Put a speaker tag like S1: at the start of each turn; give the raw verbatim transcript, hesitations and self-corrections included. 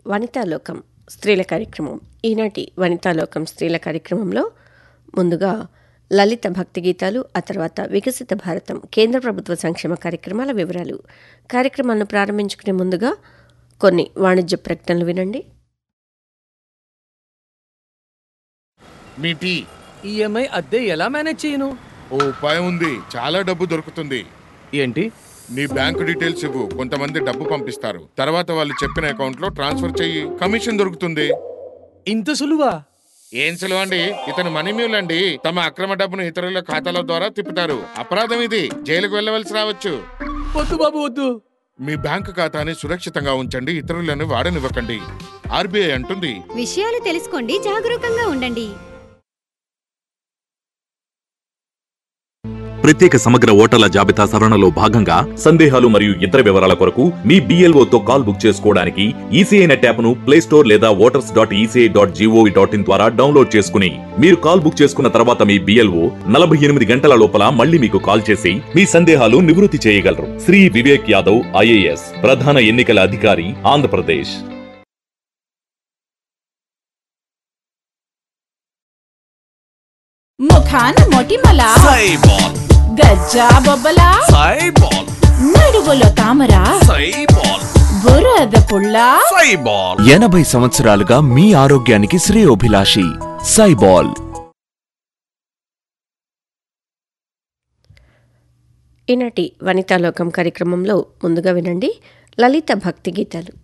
S1: వనితాలోకం స్త్రీల కార్యక్రమం. ఈనాటి వనితాలోకం స్త్రీల కార్యక్రమంలో ముందుగా లలిత భక్తి గీతాలు, ఆ తర్వాత వికసిత భారతం కేంద్ర ప్రభుత్వ సంక్షేమ కార్యక్రమాల వివరాలు. కార్యక్రమాలను ప్రారంభించుకునే ముందుగా కొన్ని వాణిజ్య ప్రకటనలు వినండి.
S2: మీ టీ
S3: ఈఎంఐ అద్దె ఎలా మేనేజ్ చేయను?
S2: ఓ ఉపాయం ఉంది, చాలా డబ్బు దొరుకుతుంది.
S3: ఏంటి?
S2: నీ బ్యాంకు డీటెయిల్స్ ఇవ్వు, కొంతమంది డబ్బు పంపిస్తారు. తర్వాత వాళ్ళు చెప్పిన అకౌంట్ లో ట్రాన్స్ఫర్ చెయ్యి, కమిషన్ దొరుకుతుంది.
S3: ఇంత సులువా?
S2: ఏం సులువు అండి, ఇతను మనీ మ్యూల్ అండి. తమ అక్రమ డబ్బును ఇతరుల ఖాతాల ద్వారా తిప్పుతారు. అపరాధం ఇది, జైలుకు వెళ్ళవలసి రావచ్చు.
S3: వద్దు బాబు వద్దు.
S2: మీ బ్యాంకు ఖాతాని సురక్షితంగా ఉంచండి, ఇతరులను వాడనివ్వకండి. ఆర్బీఐ అంటుంది,
S4: విషయాలు తెలుసుకోండి, జాగరూకంగా ఉండండి.
S5: ప్రత్యేక సమగ్ర ఓటర్ల జాబితా సవరణలో భాగంగా సందేహాలు మరియు ఇతర వివరాల కొరకు మీ బిఎల్ఓతో కాల్ బుక్ చేసుకోవడానికి ఈసీఐ నెట్ యాప్ ను ప్లే స్టోర్ లేదా voters dot ECI dot GOV dot in ద్వారా డౌన్లోడ్ చేసుకుని మీరు కాల్ బుక్ చేసుకున్న తర్వాత మీ బిఎల్ఓ నలభై ఎనిమిది గంటల లోపల మళ్ళీ మీకు కాల్ చేసి మీ సందేహాలు నివృత్తి చేయగలరు. శ్రీ వివేక్ యాదవ్, ఐఏఎస్, ప్రధాన ఎన్నికల అధికారి, ఆంధ్రప్రదేశ్.
S6: ముఖాన మొటిమల
S7: సైబాల్,
S6: గజ్జా బొబ్బల
S7: సైబాల్,
S6: నడువులో తామర
S7: సైబాల్,
S6: బురద పుల్ల
S7: సైబాల్. ఎనభై సంవత్సరాలుగా మీ ఆరోగ్యానికి శ్రేయోభిలాషి సైబాల్.
S1: ఈనాటి వనితాలోకం కార్యక్రమంలో ముందుగా వినండి లలిత భక్తి గీతాలు.